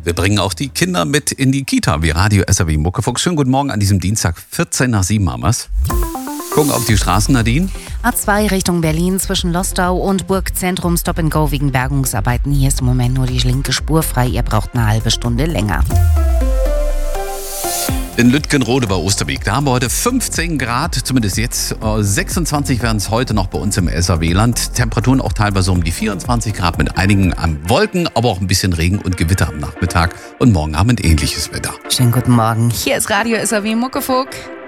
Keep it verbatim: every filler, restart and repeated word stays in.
Wir bringen auch die Kinder mit in die Kita, wie Radio S R W Muckefuchs. Schönen guten Morgen an diesem Dienstag, vierzehn nach sieben haben wir's. Gucken auf die Straßen, Nadine. A zwei Richtung Berlin zwischen Lostau und Burgzentrum Stop and Go wegen Bergungsarbeiten. Hier ist im Moment nur die linke Spur frei. Ihr braucht eine halbe Stunde länger. In Lütgenrode bei Osterbeek, da haben wir heute fünfzehn Grad, zumindest jetzt. sechsundzwanzig werden es heute noch bei uns im S R W-Land. Temperaturen auch teilweise um die vierundzwanzig Grad mit einigen Wolken, aber auch ein bisschen Regen und Gewitter am Nachmittag. Und morgen haben wir ein ähnliches Wetter. Schönen guten Morgen. Hier ist Radio S R W Muckefuck.